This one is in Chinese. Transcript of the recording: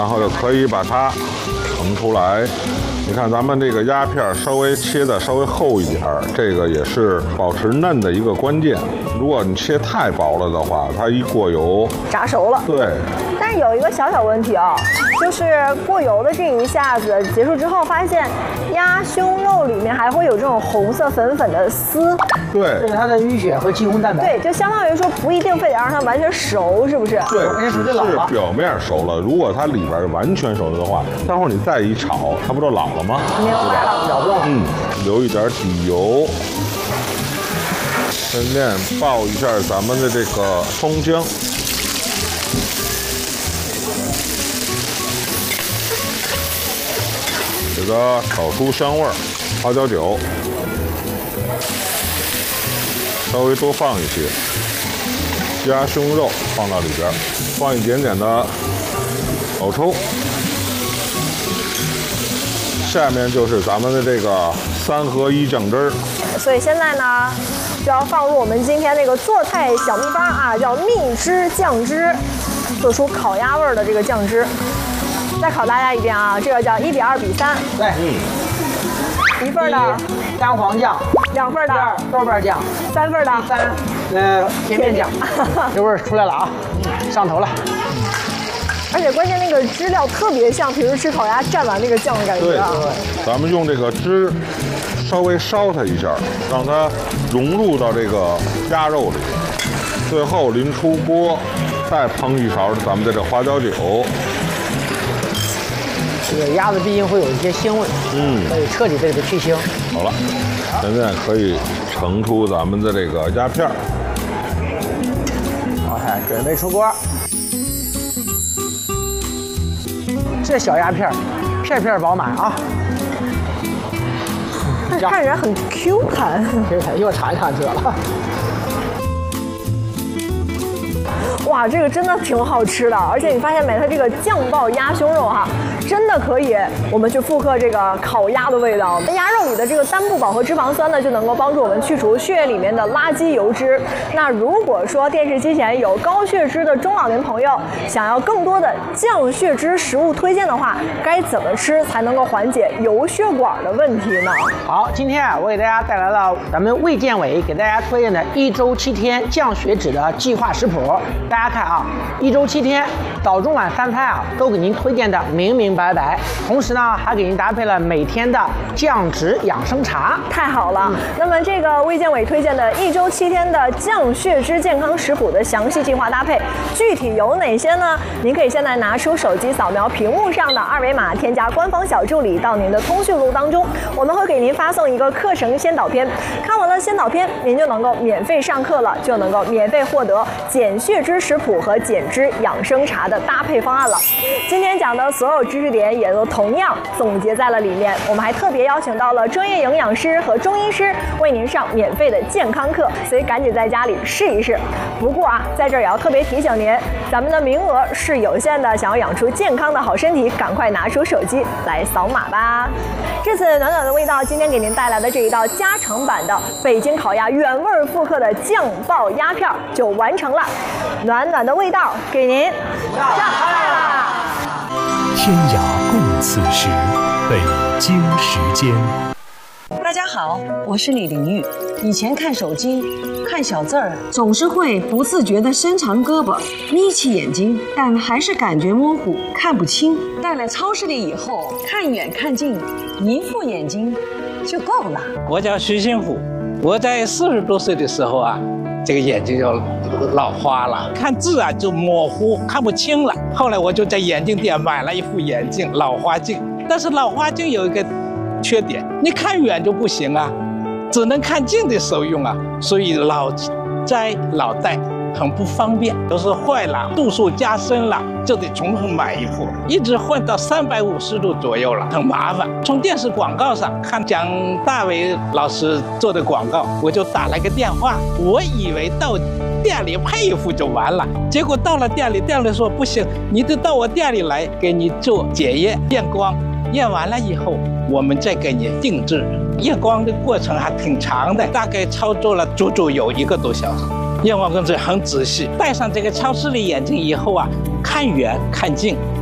然后就可以把它盛出来。你看咱们这个鸭片稍微切的稍微厚一点，这个也是保持嫩的一个关键。如果你切太薄了的话，它一过油炸熟了。 对。 但是有一个小问题啊，就是过油的这一下子结束之后，发现鸭胸肉里面还会有这种红色粉粉的丝。 对， 这是它的淤血和肌红蛋白。 对，就相当于说不一定非得让它完全熟，是不是？ 对， 是表面熟了。如果它里边完全熟了的话，待会儿你再一炒，它不就老了吗？ 明白了， 咬不动。 留一点底油，顺便爆一下咱们的这个葱姜。给它炒出香味儿，花椒酒稍微多放一些，鸭胸肉放到里边，放一点点的老抽，下面就是咱们的这个3合1酱汁儿。 所以现在呢，就要放入我们今天这个做菜小秘方啊，叫蜜汁酱汁，做出烤鸭味儿的这个酱汁。再考大家一遍啊，这个叫1比2比3。 对 ，1份的干黄酱 ，2份的豆瓣酱 ，3份的甜面酱。这味儿出来了啊，上头了。 而且关键那个汁料特别像平时吃烤鸭蘸完那个酱的感觉啊。 对，咱们用这个汁稍微烧它一下，让它融入到这个鸭肉里，最后临出锅再烹一勺咱们的这花椒酒。 这个鸭子毕竟会有一些腥味，所以彻底的给它去腥。 好了，现在可以盛出咱们的这个鸭片儿。 OK，准备出锅。这小鸭片，片片饱满啊。 但是看起来很 Q 弹。 一会儿尝一尝得了。 哇，这个真的挺好吃的，而且你发现没，它这个酱爆鸭胸肉哈，真的可以我们去复刻这个烤鸭的味道。鸭肉里的这个单不饱和脂肪酸呢，就能够帮助我们去除血液里面的垃圾油脂。那如果说电视机前有高血脂的中老年朋友，想要更多的降血脂食物推荐的话，该怎么吃才能够缓解油血管的问题呢？ 好，今天啊，我给大家带来了咱们卫健委给大家推荐的1周7天降血脂的计划食谱。大家看啊，1周7天，早中晚3餐啊，都给您推荐的明明白白。同时呢，还给您搭配了每天的降脂养生茶。 太好了！那么这个卫健委推荐的1周7天的降血脂健康食谱的详细计划搭配，具体有哪些呢？您可以现在拿出手机扫描屏幕上的2维码，添加官方小助理到您的通讯录当中，我们会给您发送一个课程先导片。看完了先导片，您就能够免费上课了，就能够免费获得减血脂食谱和减脂养生茶的搭配方案了。今天讲的所有知识点也都同样总结在了里面。我们还特别邀请到了专业营养师和中医师为您上免费的健康课，所以赶紧在家里试一试。不过啊，在这儿也要特别提醒您，咱们的名额是有限的，想要养出健康的好身体，赶快拿出手机来扫码吧。这次暖暖的味道，今天给您带来的这一道加长版的北京烤鸭原味复刻的酱爆鸭片就完成了。暖暖的味道给您上菜啦！ 天涯共此时，北京时间。 大家好，我是李玲玉。以前看手机看小字儿，总是会不自觉地伸长胳膊，眯起眼睛，但还是感觉模糊，看不清。到了超市里以后，看远看近，一副眼睛就够了。 我叫徐新虎，我在40多岁的时候啊，这个眼睛就老花了，看字啊就模糊，看不清了。后来我就在眼镜店买了一副眼镜，老花镜。但是老花镜有一个缺点，你看远就不行啊，只能看近的时候用啊，所以老摘老戴很不方便，都是坏了，度数加深了，就得重新买一副，一直换到350度左右了，很麻烦。从电视广告上看蒋大为老师做的广告，我就打了个电话，我以为到店里配一副就完了，结果到了店里，店里说不行，你得到我店里来给你做检验验光，验完了以后我们再给你定制。验光的过程还挺长的，大概操作了足足有1个多小时。验光工作很仔细，戴上这个超视力眼镜以后啊，看远看近